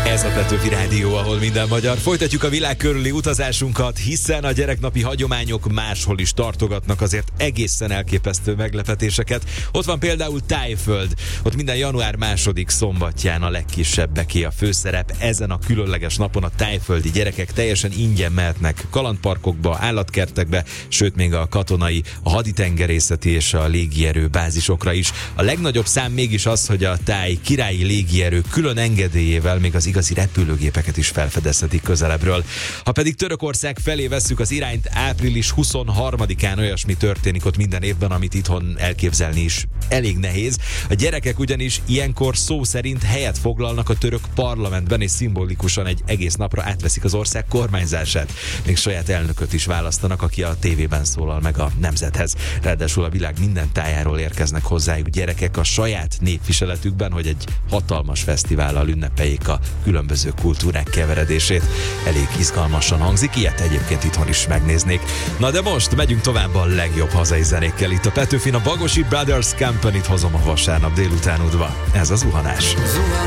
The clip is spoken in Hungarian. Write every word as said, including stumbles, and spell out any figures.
Ez a Petőfi Rádió, ahol minden magyar. Folytatjuk a világ körüli utazásunkat, hiszen a gyereknapi hagyományok máshol is tartogatnak azért egészen elképesztő meglepetéseket. Ott van például Thaiföld. Ott minden január második szombatján a legkisebbeké a főszerep. Ezen a különleges napon a thaiföldi gyerekek teljesen ingyen mehetnek kalandparkokba, állatkertekbe, sőt még a katonai, a haditengerészeti és a légierő bázisokra is. A legnagyobb szám mégis az, hogy a Thai királyi légierő külön engedélyével még az igazi repülőgépeket is felfedezhetik közelebbről. Ha pedig Törökország felé vesszük az irányt, április huszonharmadikán olyasmi történik ott minden évben, amit itthon elképzelni is elég nehéz. A gyerekek ugyanis ilyenkor szó szerint helyet foglalnak a török parlamentben, és szimbolikusan egy egész napra átveszik az ország kormányzását. Még saját elnököt is választanak, aki a tévében szólal meg a nemzethez. Ráadásul a világ minden tájáról érkeznek hozzájuk gyerekek a saját népviseletükben, hogy egy hatalmas fesztivállal ünnepeljék a különböző kultúrák keveredését. Elég izgalmasan hangzik, ilyet egyébként itthon is megnéznék. Na de most megyünk tovább a legjobb hazai zenékkel. Itt a Petőfin, a Bagosi Brothers Company-t hozom a vasárnap délutánudba. Ez az zuhanás.